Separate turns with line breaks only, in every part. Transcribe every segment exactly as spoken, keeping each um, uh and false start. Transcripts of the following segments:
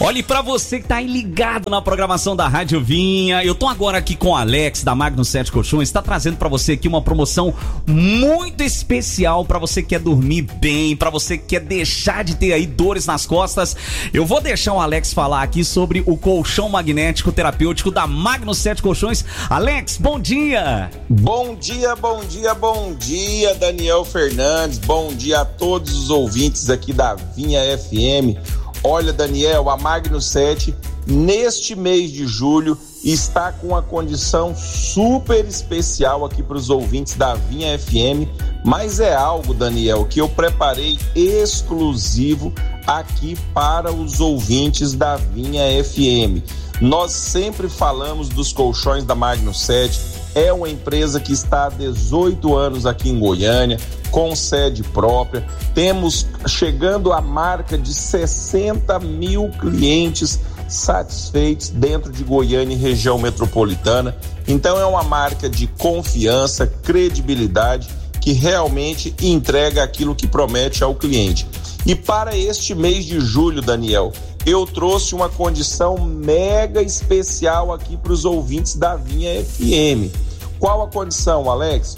Olha, pra você que tá aí ligado na programação da Rádio Vinha, eu tô agora aqui com o Alex da Magno sete Colchões, tá trazendo pra você aqui uma promoção muito especial pra você que quer dormir bem, pra você que quer deixar de ter aí dores nas costas. Eu vou deixar o Alex falar aqui sobre o colchão magnético terapêutico da Magno sete Colchões. Alex, bom dia!
Bom dia, bom dia, bom dia, Daniel Fernandes, bom dia a todos os ouvintes aqui da Vinha F M. Olha, Daniel, a Magno sete, neste mês de julho, está com uma condição super especial aqui para os ouvintes da Vinha F M, mas é algo, Daniel, que eu preparei exclusivo aqui para os ouvintes da Vinha F M. Nós sempre falamos dos colchões da Magno sete, é uma empresa que está há dezoito anos aqui em Goiânia, com sede própria. Temos chegando à marca de sessenta mil clientes satisfeitos dentro de Goiânia e região metropolitana. Então é uma marca de confiança, credibilidade, que realmente entrega aquilo que promete ao cliente. E para este mês de julho, Daniel, eu trouxe uma condição mega especial aqui para os ouvintes da Vinha F M. Qual a condição, Alex?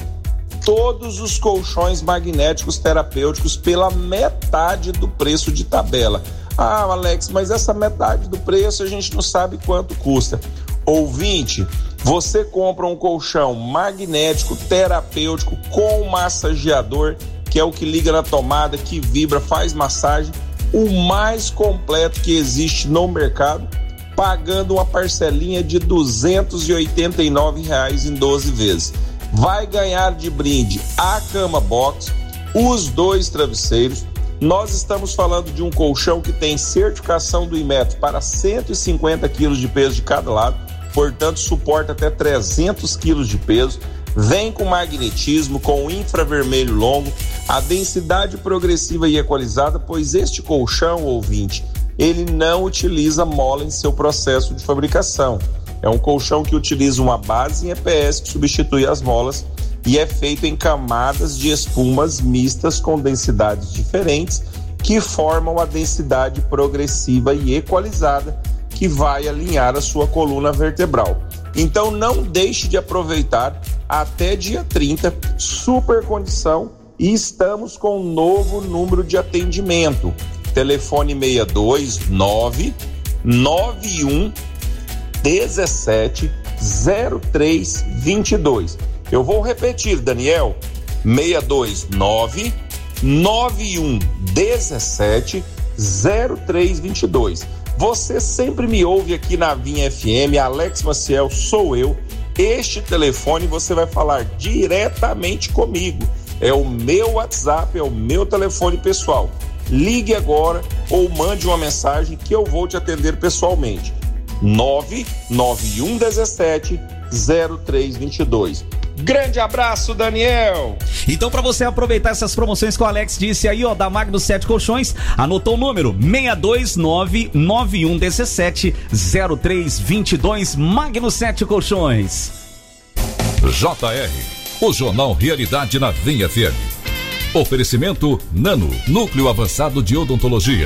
Todos os colchões magnéticos terapêuticos pela metade do preço de tabela. Ah, Alex, mas essa metade do preço a gente não sabe quanto custa. Ouvinte, você compra um colchão magnético terapêutico com massageador, que é o que liga na tomada, que vibra, faz massagem, o mais completo que existe no mercado, pagando uma parcelinha de duzentos e oitenta e nove reais em doze vezes. Vai ganhar de brinde a cama box, os dois travesseiros. Nós estamos falando de um colchão que tem certificação do Inmetro para cento e cinquenta quilos de peso de cada lado, portanto suporta até trezentos quilos de peso. Vem com magnetismo, com infravermelho longo, a densidade progressiva e equalizada, pois este colchão, ouvinte, ele não utiliza mola em seu processo de fabricação. É um colchão que utiliza uma base em E P S que substitui as molas e é feito em camadas de espumas mistas com densidades diferentes que formam a densidade progressiva e equalizada que vai alinhar a sua coluna vertebral. Então não deixe de aproveitar até dia trinta, super condição, e estamos com um novo número de atendimento. Telefone seis dois nove nove um um sete zero três dois dois. Eu vou repetir, Daniel, seis dois nove nove um um sete zero três dois dois. Você sempre me ouve aqui na Vinha F M, Alex Maciel, sou eu. Este telefone você vai falar diretamente comigo. É o meu WhatsApp, é o meu telefone pessoal. Ligue agora ou mande uma mensagem que eu vou te atender pessoalmente. nove nove um um sete zero três dois dois. Grande abraço, Daniel!
Então, para você aproveitar essas promoções que o Alex disse aí, ó, da Magno sete Colchões, anotou o número seis dois nove nove um um sete zero três dois dois, Magno sete Colchões.
J R, o Jornal Realidade na Vinha F M. Oferecimento Nano, Núcleo Avançado de Odontologia.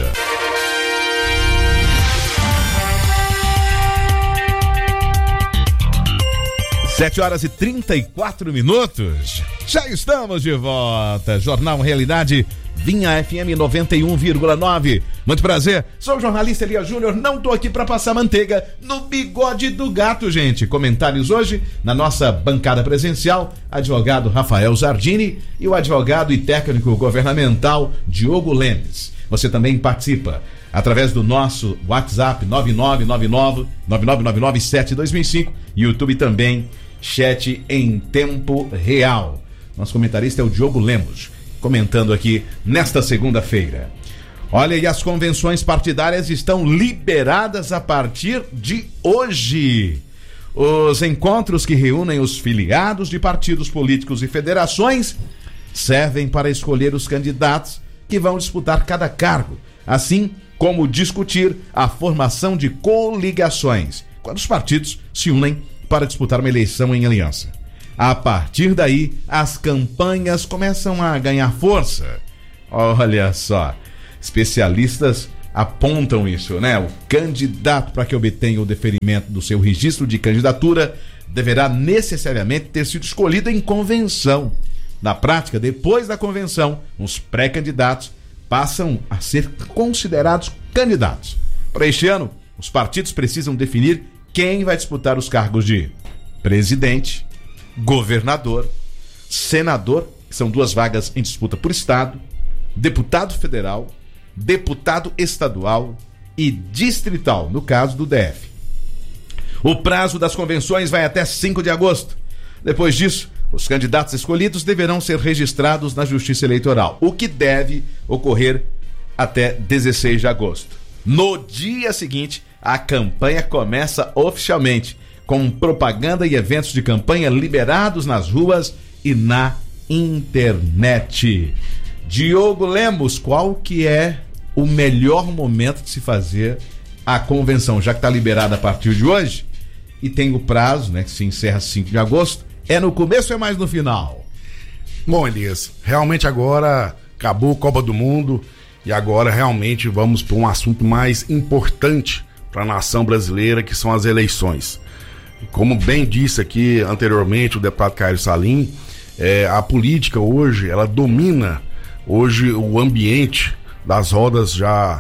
Sete horas e trinta e quatro minutos. Já estamos de volta. Jornal Realidade, Vinha F M noventa e um vírgula nove. Muito prazer, sou o jornalista Elias Júnior. Não tô aqui para passar manteiga no bigode do gato, gente. Comentários hoje na nossa bancada presencial, advogado Rafael Zardini e o advogado e técnico governamental Diogo Lemes. Você também participa através do nosso WhatsApp nove nove nove nove nove nove nove nove sete dois cinco, YouTube também, chat em tempo real. Nosso comentarista é o Diogo Lemos, comentando aqui nesta segunda-feira. Olha, e as convenções partidárias estão liberadas a partir de hoje. Os encontros que reúnem os filiados de partidos políticos e federações servem para escolher os candidatos que vão disputar cada cargo, assim como discutir a formação de coligações, quando os partidos se unem para disputar uma eleição em aliança. A partir daí, as campanhas começam a ganhar força. Olha só, especialistas apontam isso, né? O candidato, para que obtenha o deferimento do seu registro de candidatura, deverá necessariamente ter sido escolhido em convenção. Na prática, depois da convenção, os pré-candidatos passam a ser considerados candidatos. Para este ano, os partidos precisam definir quem vai disputar os cargos de presidente, governador, senador, que são duas vagas em disputa por estado, deputado federal, deputado estadual e distrital, no caso do D F. O prazo das convenções vai até cinco de agosto. Depois disso, os candidatos escolhidos deverão ser registrados na Justiça Eleitoral, o que deve ocorrer até dezesseis de agosto. No dia seguinte, a campanha começa oficialmente, com propaganda e eventos de campanha liberados nas ruas e na internet. Diogo Lemos, qual que é o melhor momento de se fazer a convenção, já que está liberada a partir de hoje e tem o prazo, né, que se encerra cinco de agosto? É no começo ou é mais no final?
Bom, Elias, realmente agora acabou a Copa do Mundo e agora realmente vamos para um assunto mais importante para a nação brasileira, que são as eleições. Como bem disse aqui anteriormente o deputado Caio Salim, é, a política hoje, ela domina hoje o ambiente das rodas já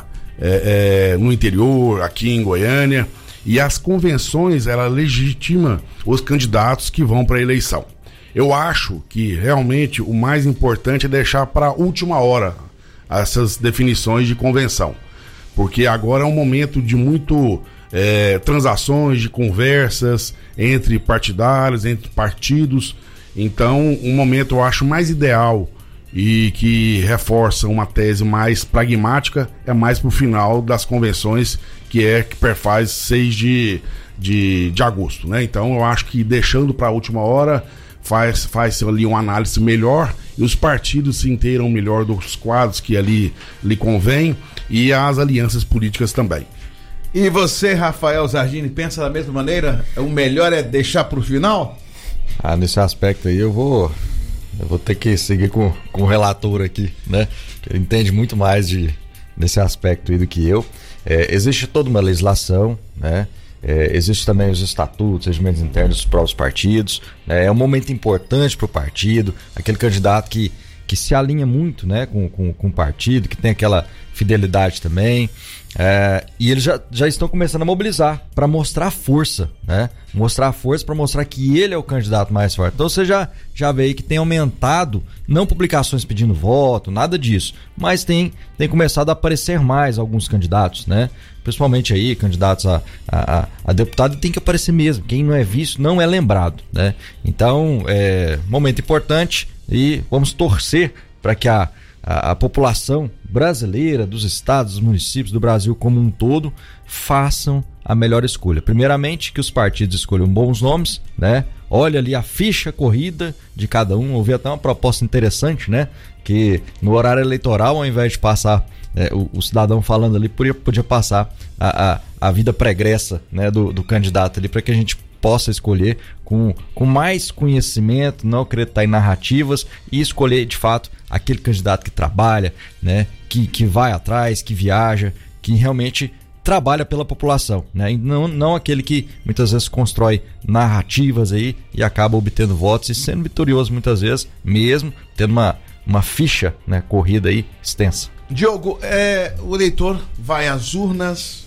é, é, no interior, aqui em Goiânia, e as convenções, ela legitima os candidatos que vão para a eleição. Eu acho que realmente o mais importante é deixar para a última hora essas definições de convenção, porque agora é um momento de muito é, transações, de conversas entre partidários, entre partidos. Então, um momento eu acho mais ideal e que reforça uma tese mais pragmática é mais pro final das convenções, que é que perfaz seis de, de, de agosto, né? Então eu acho que deixando para a última hora faz, faz ali uma análise melhor e os partidos se inteiram melhor dos quadros que ali lhe convém e as alianças políticas também.
E você, Rafael Zargini, pensa da mesma maneira? O melhor é deixar pro final?
Ah, nesse aspecto aí eu vou eu vou ter que seguir com, com o relator aqui, né? Que ele entende muito mais de, desse aspecto aí do que eu. É, existe toda uma legislação, né? É, existe também os estatutos, regimentos internos dos próprios partidos, né? É um momento importante para o partido, aquele candidato que, que se alinha muito, né, com, com, com o partido, que tem aquela fidelidade também. É, e eles já, já estão começando a mobilizar para mostrar força, né? Mostrar força para mostrar que ele é o candidato mais forte. Então você já, já vê aí que tem aumentado, não publicações pedindo voto, nada disso, mas tem, tem começado a aparecer mais alguns candidatos, né? Principalmente aí, candidatos a, a, a deputado, e tem que aparecer mesmo. Quem não é visto não é lembrado, né? Então, é momento importante e vamos torcer para que a A, a população brasileira, dos estados, dos municípios, do Brasil como um todo, façam a melhor escolha. Primeiramente, que os partidos escolham bons nomes, né? Olha ali a ficha corrida de cada um. Ouvi até uma proposta interessante, né? Que no horário eleitoral, ao invés de passar é, o, o cidadão falando ali, podia, podia passar a, a, a vida pregressa, né, do, do candidato ali, para que a gente possa escolher com, com mais conhecimento, não acreditar em narrativas e escolher de fato aquele candidato que trabalha, né, que, que vai atrás, que viaja, que realmente trabalha pela população, né, e não, não aquele que muitas vezes constrói narrativas aí e acaba obtendo votos e sendo vitorioso muitas vezes, mesmo tendo uma, uma ficha, né, corrida aí extensa.
Diogo, é, o eleitor vai às urnas,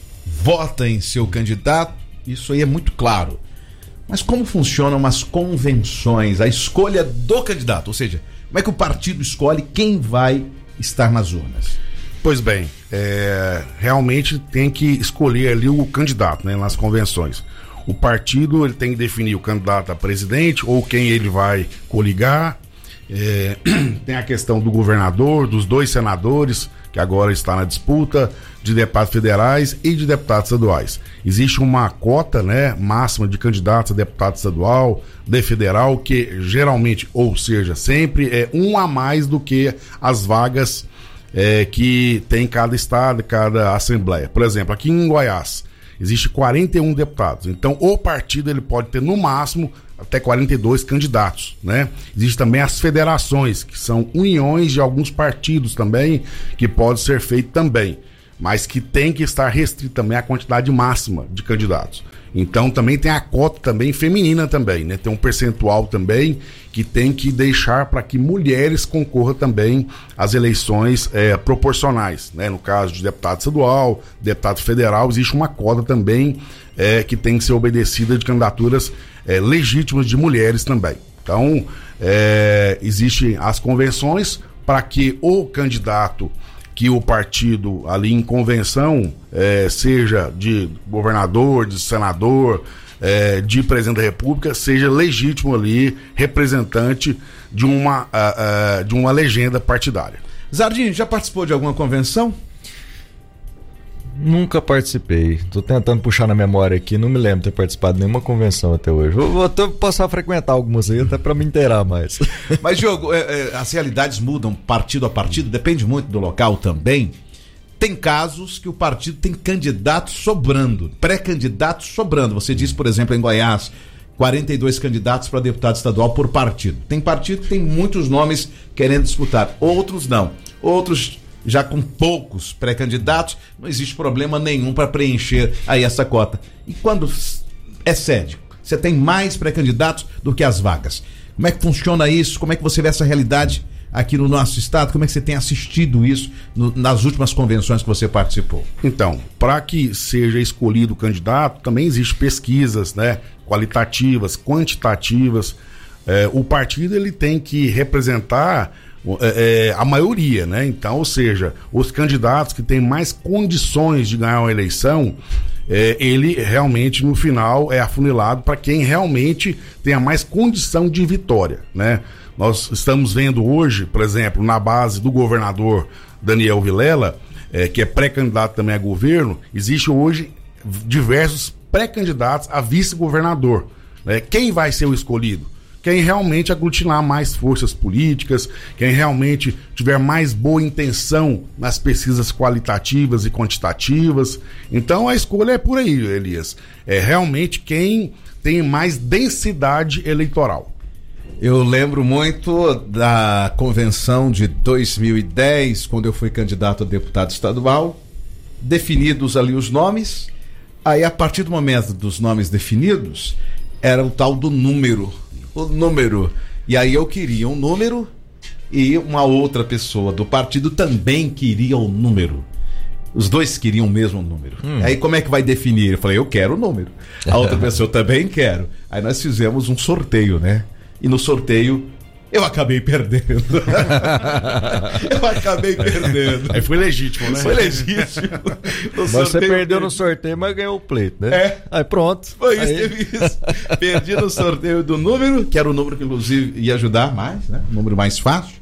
vota em seu candidato, isso aí é muito claro. Mas como funcionam as convenções, a escolha do candidato? Ou seja, como é que o partido escolhe quem vai estar nas urnas?
Pois bem, é, realmente tem que escolher ali o candidato, né, nas convenções. O partido ele tem que definir o candidato a presidente ou quem ele vai coligar. É, tem a questão do governador, dos dois senadores, que agora está na disputa, de deputados federais e de deputados estaduais. Existe uma cota, né, máxima de candidatos a deputado estadual, de federal, que geralmente, ou seja, sempre é um a mais do que as vagas é, que tem cada estado, cada assembleia. Por exemplo, aqui em Goiás, existe quarenta e um deputados. Então, o partido ele pode ter no máximo até quarenta e dois candidatos, né? Existem também as federações, que são uniões de alguns partidos também, que pode ser feito também. mas que tem que estar restrito também à quantidade máxima de candidatos. Então também tem a cota também feminina também, né? Tem um percentual também que tem que deixar para que mulheres concorram também às eleições é, proporcionais, né? No caso de deputado estadual, deputado federal, existe uma cota também é, que tem que ser obedecida de candidaturas é, legítimas de mulheres também. Então, é, existem as convenções para que o candidato que o partido ali em convenção, é, seja de governador, de senador, é, de presidente da República, seja legítimo ali, representante de uma, uh, uh, de uma legenda partidária.
Zardim, já participou de alguma convenção?
Nunca participei. Tô tentando puxar na memória aqui, não me lembro de ter participado de nenhuma convenção até hoje. Vou, vou até passar a frequentar algumas aí, até pra me inteirar mais.
Mas, Diogo, é, é, as realidades mudam partido a partido, depende muito do local também. Tem casos que o partido tem candidatos sobrando, pré-candidatos sobrando. Você disse, por exemplo, em Goiás, quarenta e dois candidatos para deputado estadual por partido. Tem partido que tem muitos nomes querendo disputar, outros não. Outros já com poucos pré-candidatos, não existe problema nenhum para preencher aí essa cota. E quando excede, você tem mais pré-candidatos do que as vagas. Como é que funciona isso? Como é que você vê essa realidade aqui no nosso estado? Como é que você tem assistido isso no, nas últimas convenções que você participou?
Então, para que seja escolhido o candidato, também existem pesquisas, né, qualitativas, quantitativas. É, o partido ele tem que representar É, é, a maioria, né? Então, ou seja, os candidatos que têm mais condições de ganhar uma eleição, é, ele realmente no final é afunilado para quem realmente tenha mais condição de vitória, né? Nós estamos vendo hoje, por exemplo, na base do governador Daniel Vilela, é, que é pré-candidato também a governo, existe hoje diversos pré-candidatos a vice-governador, né? Quem vai ser o escolhido? Quem realmente aglutinar mais forças políticas, quem realmente tiver mais boa intenção nas pesquisas qualitativas e quantitativas. Então a escolha é por aí, Elias. É realmente quem tem mais densidade eleitoral.
Eu lembro muito da convenção de dois mil e dez, quando eu fui candidato a deputado estadual, definidos ali os nomes, aí a partir do momento dos nomes definidos, era o tal do número. O número. E aí eu queria um número e uma outra pessoa do partido também queria o número. Os dois queriam o mesmo número. Hum. Aí como é que vai definir? Eu falei, eu quero o número. A outra pessoa também quero. Aí nós fizemos um sorteio, né? E no sorteio eu acabei perdendo. eu acabei perdendo.
Aí foi legítimo, né?
Foi legítimo.
Mas você perdeu no sorteio, mas ganhou o pleito, né?
É.
Aí pronto.
Foi isso,
aí...
teve isso. Perdi no sorteio do número, que era o número que inclusive ia ajudar mais, né? O número mais fácil.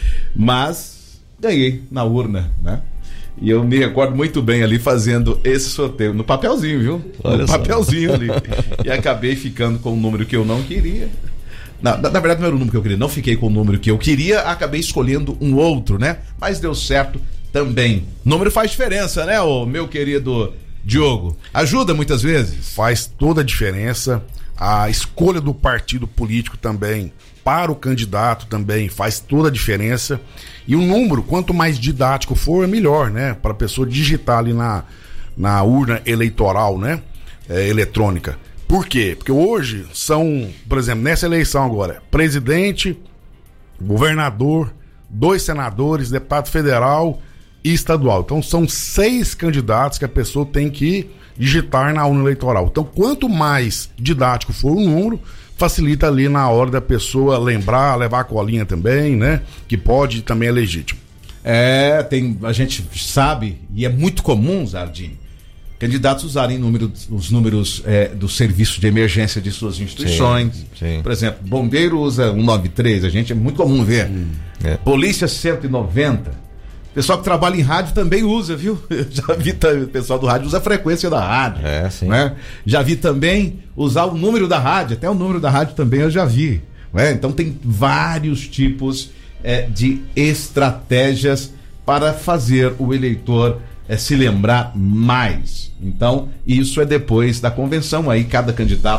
Mas ganhei na urna, né? E eu me recordo muito bem ali fazendo esse sorteio, no papelzinho, viu?
Olha
no
só.
papelzinho ali. E acabei ficando com o número que eu não queria. Na, na, na verdade não era o número que eu queria, não fiquei com o número que eu queria, acabei escolhendo um outro, né? Mas deu certo também. Número faz diferença, né, ô, meu querido Diogo? Ajuda muitas vezes?
Faz toda a diferença. A escolha do partido político também, para o candidato também, faz toda a diferença. E o número, quanto mais didático for, é melhor, né? Para a pessoa digitar ali na, na urna eleitoral, né? É, eletrônica. Por quê? Porque hoje são, por exemplo, nessa eleição agora, presidente, governador, dois senadores, deputado federal e estadual. Então são seis candidatos que a pessoa tem que digitar na urna eleitoral. Então quanto mais didático for o número, facilita ali na hora da pessoa lembrar, levar a colinha também, né? Que pode, também é legítimo.
É, tem, a gente sabe, e é muito comum, Zardim, candidatos usarem número, os números é, do serviço de emergência de suas instituições.
Sim, sim.
Por exemplo, bombeiro usa cento e noventa e três, a gente é muito comum ver. Hum, é. Polícia cento e noventa. Pessoal que trabalha em rádio também usa, viu? Eu já vi também, o pessoal do rádio usa a frequência da rádio.
É, sim.
Né? Já vi também usar o número da rádio, até o número da rádio também eu já vi. Né? Então tem vários tipos é, de estratégias para fazer o eleitor é, se lembrar mais. Então, isso é depois da convenção, aí cada candidato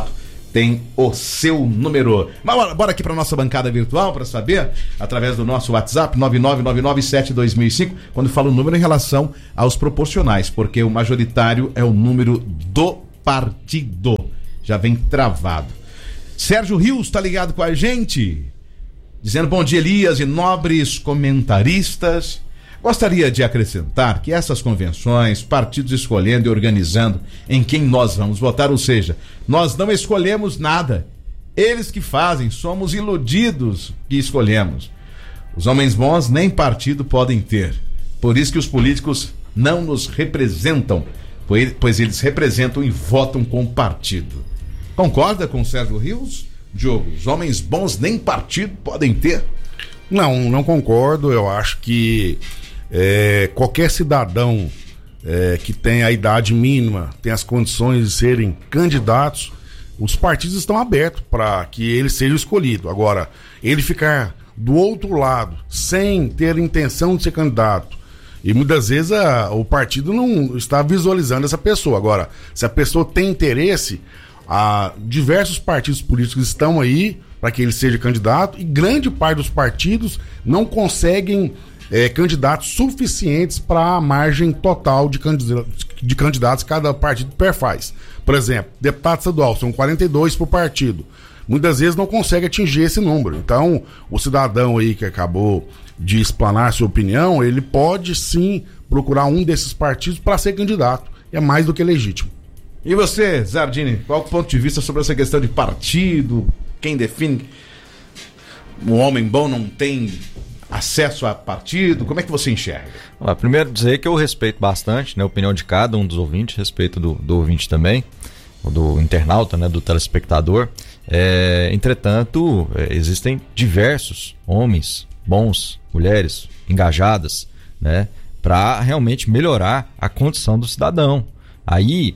tem o seu número. Mas bora, bora aqui para nossa bancada virtual para saber, através do nosso WhatsApp nove nove nove nove sete dois mil e cinco, quando falo o número em relação aos proporcionais, porque o majoritário é o número do partido. Já vem travado. Sérgio Rios tá ligado com a gente, dizendo bom dia, Elias e nobres comentaristas. Gostaria de acrescentar que essas convenções, partidos escolhendo e organizando em quem nós vamos votar, ou seja, nós não escolhemos nada, eles que fazem, somos iludidos que escolhemos. Os homens bons nem partido podem ter, por isso que os políticos não nos representam, pois eles representam e votam com o partido. Concorda com o Sérgio Rios, Diogo? Os homens bons nem partido podem ter?
Não, não concordo. Eu acho que é, qualquer cidadão é, que tem a idade mínima, tem as condições de serem candidatos, os partidos estão abertos para que ele seja escolhido. Agora, ele ficar do outro lado, sem ter intenção de ser candidato, e muitas vezes a, o partido não está visualizando essa pessoa. Agora, se a pessoa tem interesse, a, diversos partidos políticos estão aí para que ele seja candidato, e grande parte dos partidos não conseguem é, candidatos suficientes para a margem total de candidatos, de candidatos que cada partido perfaz. Por exemplo, deputado estadual, são quarenta e dois por partido. Muitas vezes não consegue atingir esse número. Então, o cidadão aí que acabou de explanar sua opinião, ele pode sim procurar um desses partidos para ser candidato. É mais do que legítimo.
E você, Zardini, qual o ponto de vista sobre essa questão de partido? Quem define um homem bom não tem acesso a partido? Como é que você enxerga?
Olá, primeiro dizer que eu respeito bastante, né, a opinião de cada um dos ouvintes, respeito do, do ouvinte também, do internauta, né, do telespectador. É, entretanto, é, existem diversos homens bons, mulheres engajadas, né, para realmente melhorar a condição do cidadão. Aí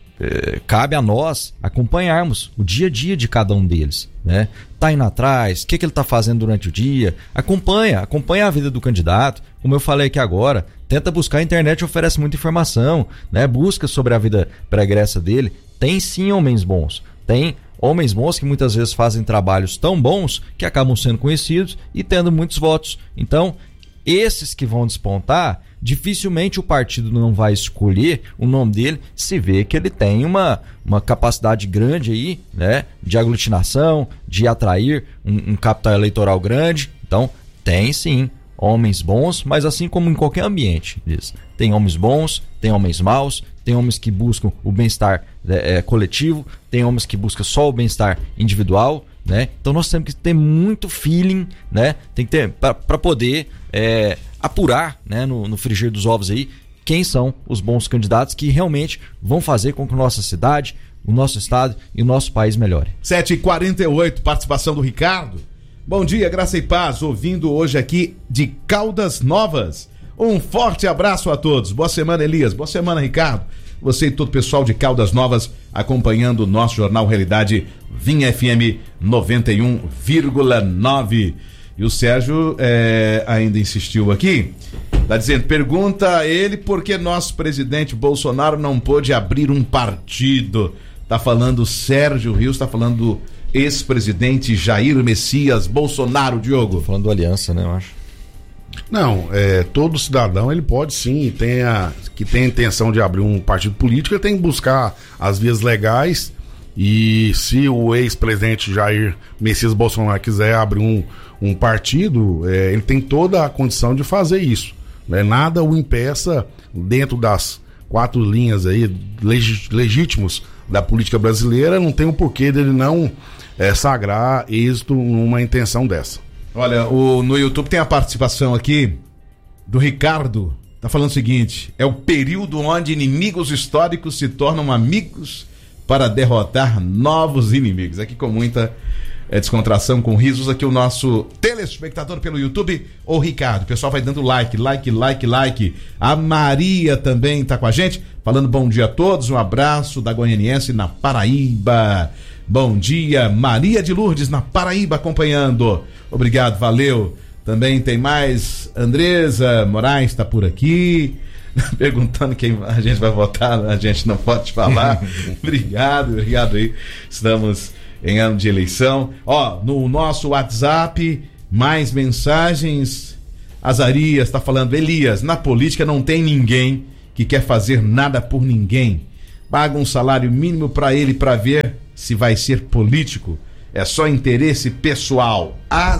é, cabe a nós acompanharmos o dia a dia de cada um deles, né? Tá indo atrás, o que, que ele tá fazendo durante o dia, acompanha, acompanha a vida do candidato, como eu falei aqui agora, tenta buscar, a internet oferece muita informação, né? Busca sobre a vida pregressa dele. Tem sim homens bons, tem homens bons que muitas vezes fazem trabalhos tão bons que acabam sendo conhecidos e tendo muitos votos. Então, esses que vão despontar, dificilmente o partido não vai escolher o nome dele se vê que ele tem uma, uma capacidade grande aí, né, de aglutinação, de atrair um, um capital eleitoral grande. Então, tem sim homens bons, mas assim como em qualquer ambiente, diz, tem homens bons, tem homens maus, tem homens que buscam o bem-estar é, é, coletivo, tem homens que buscam só o bem-estar individual, né? Então nós temos que ter muito feeling, né? Tem que ter para poder é, apurar, né, no, no frigir dos ovos aí, quem são os bons candidatos que realmente vão fazer com que a nossa cidade, o nosso estado e o nosso país melhore.
sete e quarenta e oito, participação do Ricardo. Bom dia, graça e paz, ouvindo hoje aqui de Caldas Novas. Um forte abraço a todos. Boa semana, Elias. Boa semana, Ricardo. Você e todo o pessoal de Caldas Novas acompanhando o nosso Jornal Realidade Vinha F M noventa e um vírgula nove. E o Sérgio é, ainda insistiu aqui, tá dizendo, pergunta a ele por que nosso presidente Bolsonaro não pôde abrir um partido. Tá falando Sérgio Rios, tá falando ex-presidente Jair Messias Bolsonaro, Diogo.
Tô falando do Aliança, né, eu acho.
Não, é, todo cidadão ele pode sim, tenha, que tem a intenção de abrir um partido político, ele tem que buscar as vias legais, e se o ex-presidente Jair Messias Bolsonaro quiser abrir um, um partido, é, ele tem toda a condição de fazer isso, né? Nada o impeça dentro das quatro linhas aí leg, legítimos da política brasileira, não tem o porquê dele não é, sagrar êxito numa intenção dessa.
Olha, o, no YouTube tem a participação aqui do Ricardo, tá falando o seguinte, é o período onde inimigos históricos se tornam amigos para derrotar novos inimigos. Aqui com muita é, descontração, com risos, aqui o nosso telespectador pelo YouTube, o Ricardo. O pessoal vai dando like, like, like, like. A Maria também tá com a gente, falando bom dia a todos, um abraço da Goianiense na Paraíba. Bom dia, Maria de Lourdes na Paraíba acompanhando. Obrigado, valeu. Também tem mais, Andresa Moraes está por aqui. perguntando quem a gente vai votar, a gente não pode falar. Obrigado, obrigado aí. Estamos em ano de eleição. Ó, no nosso WhatsApp, mais mensagens. Azarias está falando: Elias, na política não tem ninguém que quer fazer nada por ninguém. Paga um salário mínimo para ele para ver se vai ser político. É só interesse pessoal.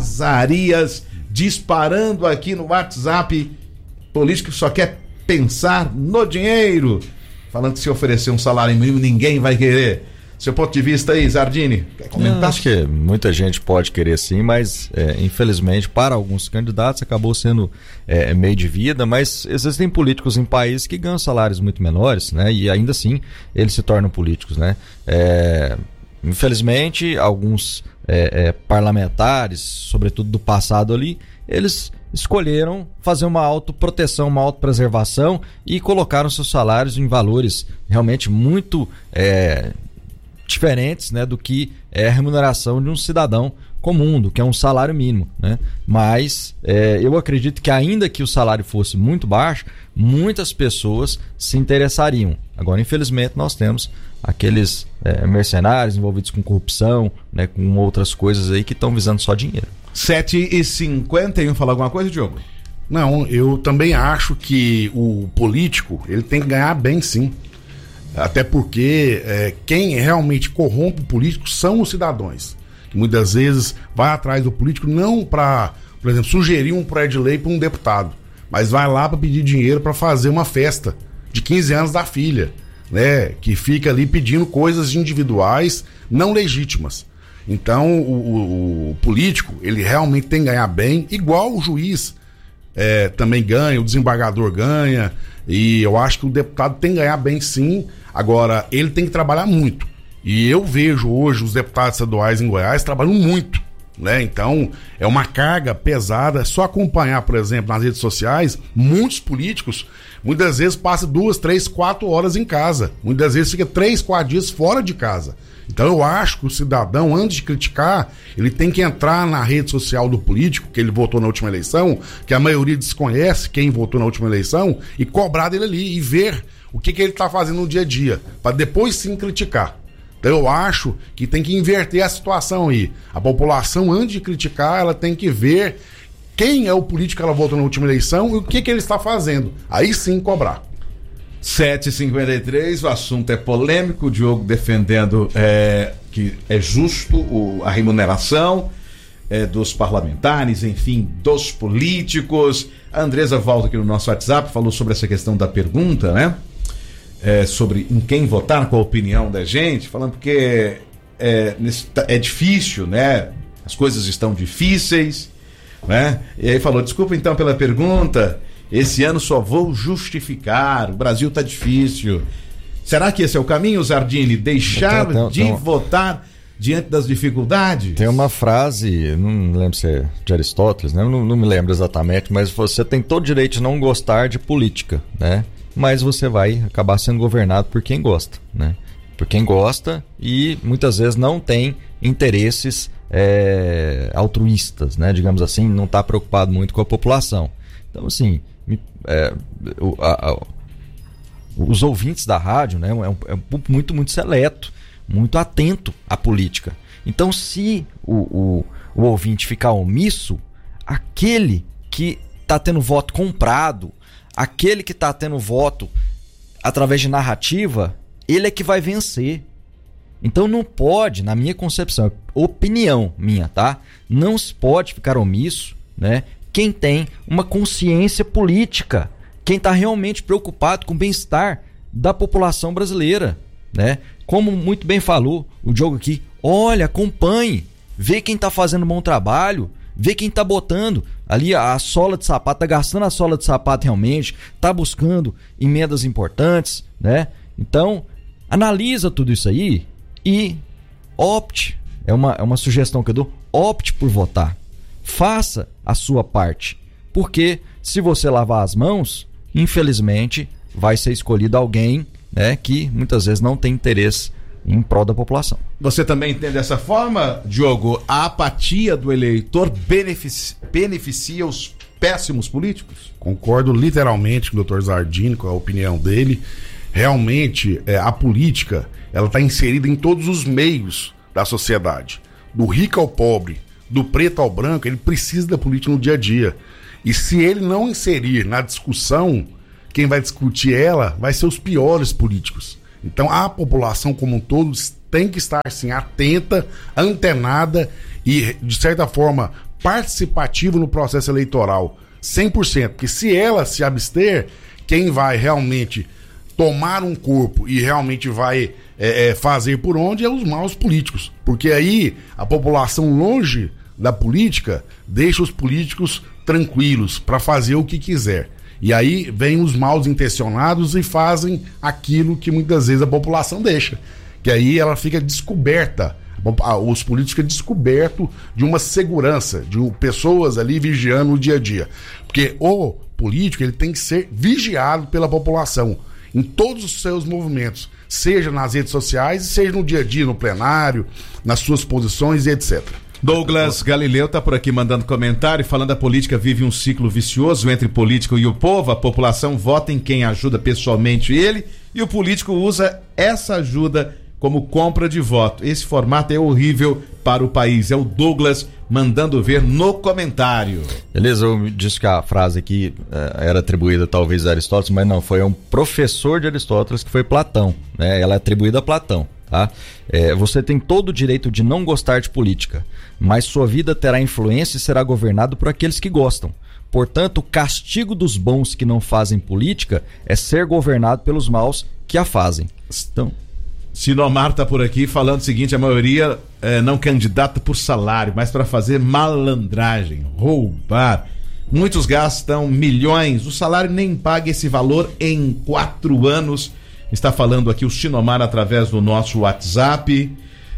Azarias disparando aqui no WhatsApp. Político só quer pensar no dinheiro. Falando que se oferecer um salário mínimo, ninguém vai querer. Seu ponto de vista aí, Zardini, quer comentar?
Não, acho que muita gente pode querer sim, mas é, infelizmente para alguns candidatos acabou sendo é, meio de vida, mas existem políticos em países que ganham salários muito menores, né? E ainda assim eles se tornam políticos, né? É, infelizmente alguns é, é, parlamentares, sobretudo do passado ali, eles escolheram fazer uma autoproteção, uma autopreservação e colocaram seus salários em valores realmente muito é, diferentes, né, do que é a remuneração de um cidadão comum, do que é um salário mínimo, né? Mas é, eu acredito que ainda que o salário fosse muito baixo, muitas pessoas se interessariam. Agora, infelizmente, nós temos aqueles é, mercenários envolvidos com corrupção, né, com outras coisas aí que estão visando só dinheiro.
sete e cinquenta e um, falar alguma coisa, Diogo?
Não, eu também acho que o político, ele tem que ganhar bem, sim. Até porque é, quem realmente corrompe o político são os cidadãos. Que muitas vezes vai atrás do político não para, por exemplo, sugerir um projeto de lei para um deputado, mas vai lá para pedir dinheiro para fazer uma festa de quinze anos da filha, né? Que fica ali pedindo coisas individuais não legítimas. Então o, o, o político, ele realmente tem que ganhar bem, igual o juiz é, também ganha, o desembargador ganha, e eu acho que o deputado tem que ganhar bem, sim. Agora, ele tem que trabalhar muito. E eu vejo hoje os deputados estaduais em Goiás trabalham muito, né? Então, é uma carga pesada. É só acompanhar, por exemplo, nas redes sociais, muitos políticos, muitas vezes passam duas, três, quatro horas em casa. Muitas vezes fica três, quatro dias fora de casa. Então, eu acho que o cidadão, antes de criticar, ele tem que entrar na rede social do político, que ele votou na última eleição, que a maioria desconhece quem votou na última eleição, e cobrar dele ali, e ver o que, que ele está fazendo no dia a dia, para depois sim criticar. Então eu acho que tem que inverter a situação aí. A população, antes de criticar, ela tem que ver quem é o político que ela votou na última eleição e o que, que ele está fazendo. Aí sim cobrar.
sete e cinquenta e três, o assunto é polêmico, o Diogo defendendo é, que é justo o, a remuneração é, dos parlamentares, enfim, dos políticos. A Andresa volta aqui no nosso WhatsApp, falou sobre essa questão da pergunta, né? É, sobre em quem votar, qual a opinião da gente, falando porque é, é difícil, né? As coisas estão difíceis, né? E aí falou: desculpa então pela pergunta, esse ano só vou justificar, o Brasil tá difícil. Será que esse é o caminho, Zardini? Deixar
tem, tem,
de
tem,
votar diante das dificuldades?
Tem uma frase, não me lembro se é de Aristóteles, né? não, não me lembro exatamente, mas você tem todo o direito de não gostar de política, né? Mas você vai acabar sendo governado por quem gosta, né? Por quem gosta e muitas vezes não tem interesses é, altruístas, né? Digamos assim, não está preocupado muito com a população. Então, assim, é, o, a, a, os ouvintes da rádio, né, é um, é um público muito, muito seleto, muito atento à política. Então, se o, o, o ouvinte ficar omisso, aquele que está tendo voto comprado, aquele que está tendo voto através de narrativa, ele é que vai vencer. Então não pode, na minha concepção, opinião minha, tá? Não se pode ficar omisso, né? Quem tem uma consciência política, quem está realmente preocupado com o bem-estar da população brasileira, né? Como muito bem falou o Diogo aqui, olha, acompanhe, vê quem está fazendo um bom trabalho, vê quem tá botando ali a sola de sapato, tá gastando a sola de sapato realmente, tá buscando emendas importantes, né? Então, analisa tudo isso aí e opte, é uma, é uma sugestão que eu dou, opte por votar. Faça a sua parte, porque se você lavar as mãos, infelizmente, vai ser escolhido alguém, né, que muitas vezes não tem interesse em prol da população.
Você também entende dessa forma, Diogo? A apatia do eleitor beneficia, beneficia os péssimos políticos?
Concordo literalmente com o doutor Zardini, com a opinião dele. Realmente, é, a política, ela está inserida em todos os meios da sociedade. Do rico ao pobre, do preto ao branco, ele precisa da política no dia a dia. E se ele não inserir na discussão, quem vai discutir ela vai ser os piores políticos. Então a população como um todo tem que estar assim, atenta, antenada e, de certa forma, participativa no processo eleitoral. cem por cento. Porque se ela se abster, quem vai realmente tomar um corpo e realmente vai é, é, fazer por onde é os maus políticos. Porque aí a população longe da política deixa os políticos tranquilos para fazer o que quiser. E aí vem os mal intencionados e fazem aquilo que muitas vezes a população deixa. Que aí ela fica descoberta. Os políticos ficam descobertos de uma segurança, de pessoas ali vigiando o dia a dia. Porque o político ele tem que ser vigiado pela população em todos os seus movimentos, seja nas redes sociais, seja no dia a dia, no plenário, nas suas posições e etcétera.
Douglas Galileu está por aqui mandando comentário, falando a política vive um ciclo vicioso entre político e o povo. A população vota em quem ajuda pessoalmente ele e o político usa essa ajuda como compra de voto. Esse formato é horrível para o país. É o Douglas mandando ver no comentário.
Beleza, eu disse que a frase aqui uh, era atribuída talvez a Aristóteles, mas não, foi um professor de Aristóteles que foi Platão, né? Ela é atribuída a Platão. Tá? É, você tem todo o direito de não gostar de política, mas sua vida terá influência e será governado por aqueles que gostam. Portanto, o castigo dos bons que não fazem política é ser governado pelos maus que a fazem. Então,
Sinomar está por aqui falando o seguinte: a maioria é, não candidata por salário, mas para fazer malandragem, roubar. Muitos gastam milhões, o salário nem paga esse valor em quatro anos. Está falando aqui o Sinomar através do nosso WhatsApp.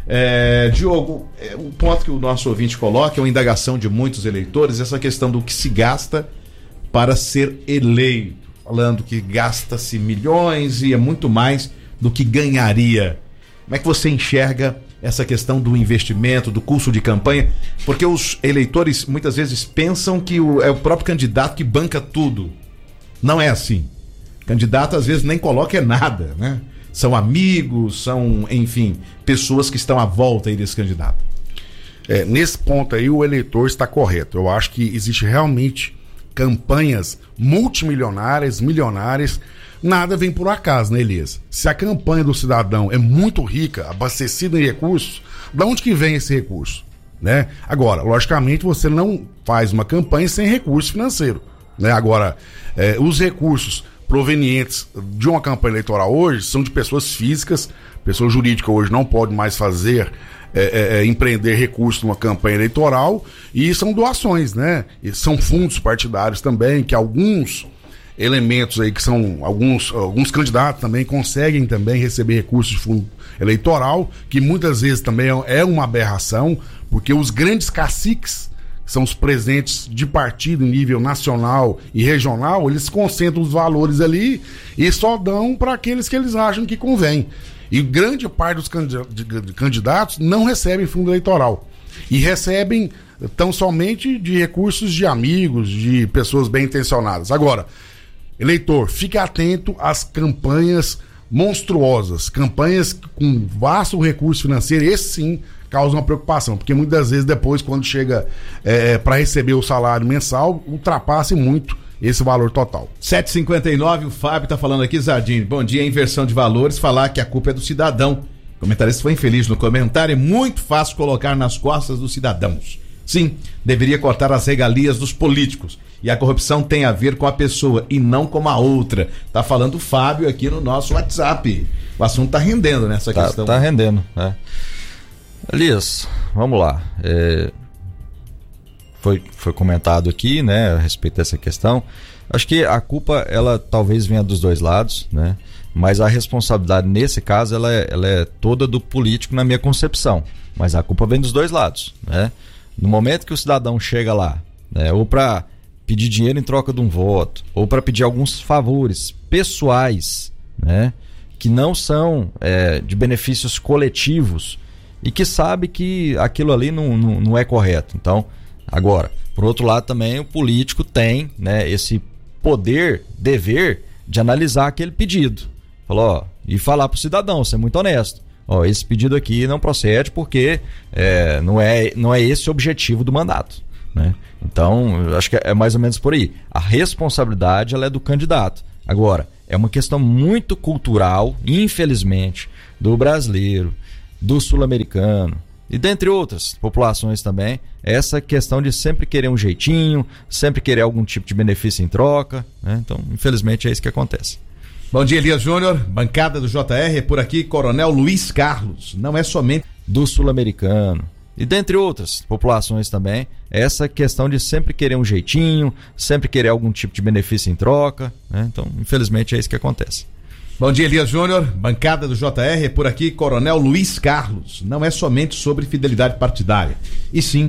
É, Diogo, é, o ponto que o nosso ouvinte coloca é uma indagação de muitos eleitores, essa questão do que se gasta para ser eleito. Falando que gasta-se milhões e é muito mais do que ganharia. Como é que você enxerga essa questão do investimento, do custo de campanha? Porque os eleitores muitas vezes pensam que o, é o próprio candidato que banca tudo. Não é assim. Candidato às vezes nem coloca nada, né? São amigos, são, enfim, pessoas que estão à volta aí desse candidato.
É, nesse ponto aí o eleitor está correto. Eu acho que existe realmente campanhas multimilionárias, milionárias. Nada vem por acaso, né, Elias? Se a campanha do cidadão é muito rica, abastecida em recursos, de onde que vem esse recurso? Né? Agora, logicamente, você não faz uma campanha sem recurso financeiro. Né? Agora, é, os recursos provenientes de uma campanha eleitoral hoje são de pessoas físicas. Pessoa jurídica hoje não pode mais fazer, é, é, empreender recursos numa campanha eleitoral, e são doações, né? E são fundos partidários também, que alguns elementos aí, que são alguns, alguns candidatos também conseguem também receber recursos de fundo eleitoral, que muitas vezes também é uma aberração, porque os grandes caciques, são os presidentes de partido em nível nacional e regional, eles concentram os valores ali e só dão para aqueles que eles acham que convém. E grande parte dos candidatos não recebem fundo eleitoral. E recebem tão somente de recursos de amigos, de pessoas bem intencionadas. Agora, eleitor, fique atento às campanhas monstruosas, campanhas com vasto recurso financeiro, esse sim causa uma preocupação, porque muitas vezes depois, quando chega é, para receber o salário mensal, ultrapassa muito esse valor total.
sete e cinquenta e nove, o Fábio está falando aqui, Zardini. Bom dia, inversão de valores, falar que a culpa é do cidadão. O comentarista foi infeliz no comentário, é muito fácil colocar nas costas dos cidadãos. Sim, deveria cortar as regalias dos políticos. E a corrupção tem a ver com a pessoa e não com a outra. Tá falando o Fábio aqui no nosso WhatsApp. O assunto tá rendendo nessa
tá,
questão.
Tá rendendo, né? Elias, vamos lá. É, foi, foi comentado aqui, né, a respeito dessa questão. Acho que a culpa, ela talvez venha dos dois lados, né? Mas a responsabilidade nesse caso, ela é, ela é toda do político na minha concepção. Mas a culpa vem dos dois lados, né? No momento que o cidadão chega lá, né, ou para pedir dinheiro em troca de um voto, ou para pedir alguns favores pessoais, né, que não são é, de benefícios coletivos, e que sabe que aquilo ali não, não, não é correto. Então, Agora, por outro lado também o político tem, né, esse poder, dever de analisar aquele pedido. Falou, ó, e falar pro cidadão, ser muito honesto. Ó, esse pedido aqui não procede porque é, não, é, não é esse o objetivo do mandato, né? Então, acho que é mais ou menos por aí. A responsabilidade, ela é do candidato. Agora, é uma questão muito cultural, infelizmente, do brasileiro, do sul-americano e dentre outras populações também, essa questão de sempre querer um jeitinho, sempre querer algum tipo de benefício em troca, né? Então, infelizmente, é isso que acontece.
Bom dia, Elias Júnior, bancada do J R, por aqui, Coronel Luiz Carlos. Não é somente
do sul-americano e dentre outras populações também, essa questão de sempre querer um jeitinho, sempre querer algum tipo de benefício em troca, né? Então, infelizmente, é isso que acontece.
Bom dia, Elias Júnior, bancada do J R, por aqui, Coronel Luiz Carlos. Não é somente sobre fidelidade partidária, e sim